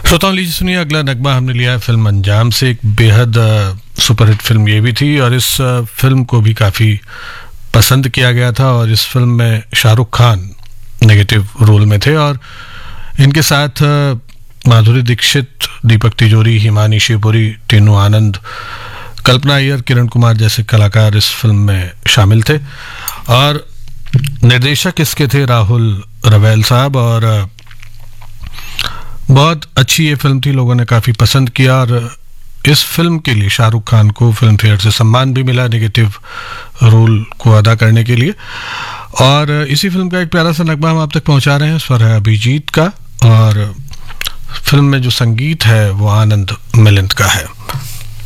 श्रोताओं, लीजिए सुनिए अगला नगमा हमने लिया है फिल्म अंजाम से। एक बेहद सुपरहिट फिल्म ये भी थी और इस फिल्म को भी काफ़ी पसंद किया गया था। और इस फिल्म में शाहरुख खान नेगेटिव रोल में थे और इनके साथ माधुरी दीक्षित, दीपक तिजोरी, हिमानी शिवपुरी, टीनू आनंद, कल्पना अय्यर, किरण कुमार जैसे कलाकार इस फिल्म में शामिल थे। और निर्देशक इसके थे राहुल रवैल साहब। और बहुत अच्छी ये फिल्म थी, लोगों ने काफ़ी पसंद किया और इस फिल्म के लिए शाहरुख खान को फिल्म फेयर से सम्मान भी मिला नेगेटिव रोल को अदा करने के लिए। और इसी फिल्म का एक प्यारा सा नगमा हम आप तक पहुंचा रहे हैं। स्वर है अभिजीत का और फिल्म में जो संगीत है वो आनंद मिलिंद का है।